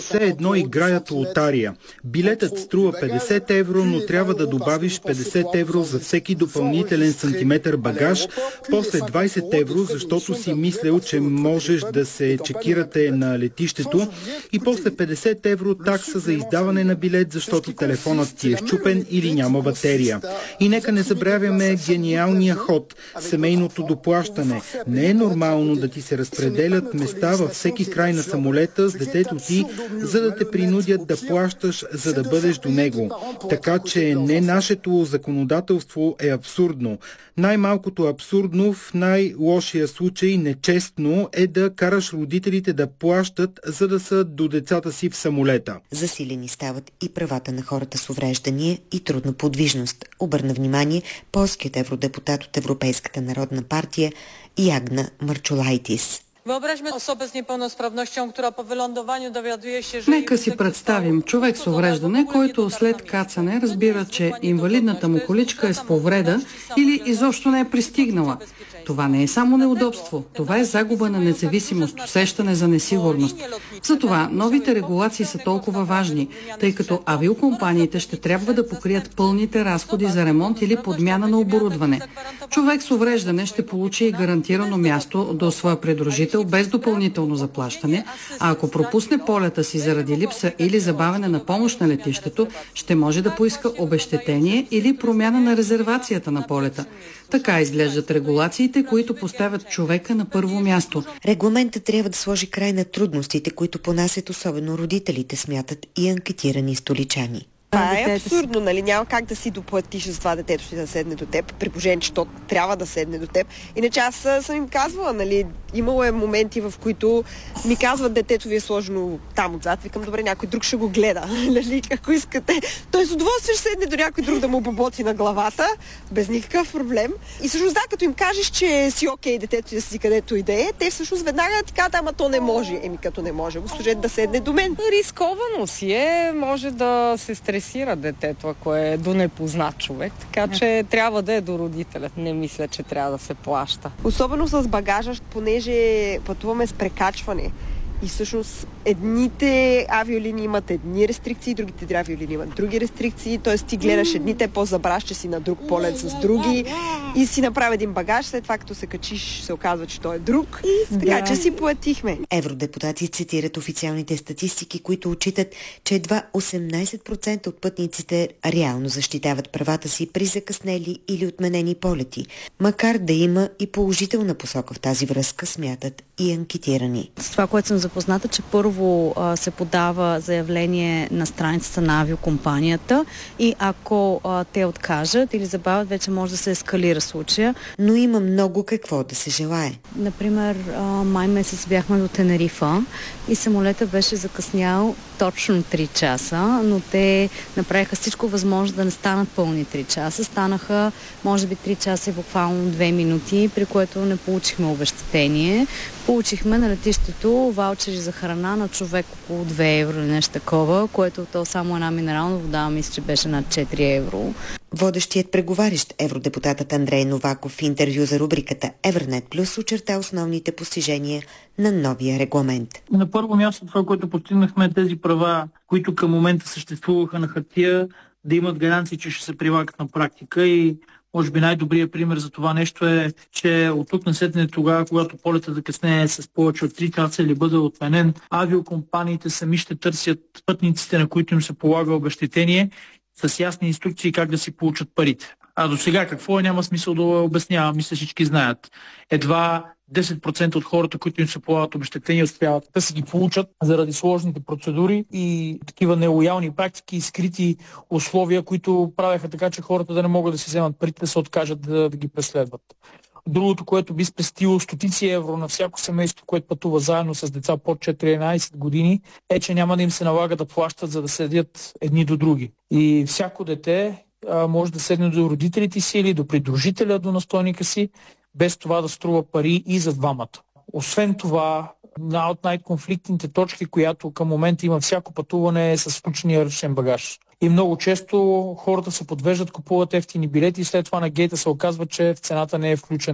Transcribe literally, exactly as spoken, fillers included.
Все едно играят лотария. Билетът струва петдесет евро, но трябва да добавиш петдесет евро за всеки допълнителен сантиметър багаж, после двайсет евро, защото си мислил, че можеш да се чекирате на летището, и после петдесет евро такса за издаване на билет, защото телефонът ти е счупен или няма батерия. И нека не забравяме гениалния ход – семейното доплащане. Не е нормално да ти се разпределят места във всеки край на самолета с детето ти, за да те принудят да плащаш, за да бъдеш до него. Така че не нашето законодателство е абсурдно. Най-малкото абсурдно, в най-лошия случай нечестно, е да караш родителите да плащат, за да са до децата си в самолета. Засилени стават и правата на хората с увреждания и трудна подвижност. Обърна внимание полският евродепутат от Европейската народна партия Ягна Марчулайтис. Нека си представим човек с увреждане, който след кацане разбира, че инвалидната му количка е с повреда или изобщо не е пристигнала. Това не е само неудобство, това е загуба на независимост, усещане за несигурност. Затова новите регулации са толкова важни, тъй като авиокомпаниите ще трябва да покрият пълните разходи за ремонт или подмяна на оборудване. Човек с увреждане ще получи и гарантирано място до своя придружител без допълнително заплащане, а ако пропусне полета си заради липса или забавяне на помощ на летището, ще може да поиска обезщетение или промяна на резервацията на полета. Така изглеждат регулациите, които поставят човека на първо място. Регламентът трябва да сложи край на трудностите, които понасят особено родителите, смятат и анкетирани столичани. Това е абсурдно, нали? Няма как да си доплатиш за това детето си да седне до теб, при положение, че то трябва да седне до теб. Иначе аз съм им казвала, нали, имало е моменти, в които ми казват, детето ви е сложено там отзад, викам, добре, някой друг ще го гледа, нали, ако искате. Той с удоволствие ще седне до някой друг да му поботи на главата, без никакъв проблем. И всъщност, да, като им кажеш, че си окей, детето си където и да е, те всъщност веднага ти казват, ама то не може. Еми, като не може, го служете да седне до мен. Рисковано си е, може да се стресира детето, ако е до непознат човек, така че трябва да е до родителя. Не мисля, че трябва да се плаща. Особено с багажа, понеже пътуваме с прекачване. И всъщност едните авиолинии имат едни рестрикции, другите авиолинии имат други рестрикции, т.е. ти гледаш едните, по-забраш, че си на друг полет с други и си направи един багаж, след това като се качиш се оказва, че той е друг, така да. Че си платихме. Евродепутати цитират официалните статистики, които отчитат, че едва осемнайсет процента от пътниците реално защитават правата си при закъснели или отменени полети, макар да има и положителна посока в тази връзка, смятат и анкетирани. С това, което съм запозната, че първо а, се подава заявление на страницата на авиокомпанията и ако а, те откажат или забавят, вече може да се ескалира случая. Но има много какво да се желае. Например, а, май месец бяхме до Тенерифа и самолетът беше закъснял точно три часа, но те направиха всичко възможно да не станат пълни три часа. Станаха, може би, три часа и буквално две минути, при което не получихме обезщетение. Получихме на летището ваучери за храна на човек около две евро или нещо такова, което то само една минерална вода, мисля, че беше над четири евро. Водещият преговарящ евродепутатът Андрей Новаков в интервю за рубриката Евронет Плюс очерта основните постижения на новия регламент. На първо място това, което постигнахме, тези права, които към момента съществуваха на хартия, да имат гаранции, че ще се прилагат на практика. И може би най-добрият пример за това нещо е, че от тук насетне тогава, когато полетът закъснее с повече от три часа или бъде отменен, авиокомпаниите сами ще търсят пътниците, на които им се полага обезщетение, с ясни инструкции как да си получат парите. А до сега какво е, няма смисъл да обяснявам, мисля всички знаят. Едва десет процента от хората, които им се полагат обезщетения, успяват да си ги получат заради сложните процедури и такива нелоялни практики и скрити условия, които правеха така, че хората да не могат да си вземат парите, да се откажат да, да ги преследват. Другото, което би спестило стотици евро на всяко семейство, което пътува заедно с деца под четиринайсет години, е, че няма да им се налага да плащат, за да седят едни до други. И всяко дете а, може да седне до родителите си или до придружителя, до настойника си, без това да струва пари и за двамата. Освен това, една от най-конфликтните точки, която към момента има всяко пътуване, е с включения ръчен багаж. И много често хората се подвеждат, купуват ефтини билети и след това на гейта се оказва, че в цената не е включен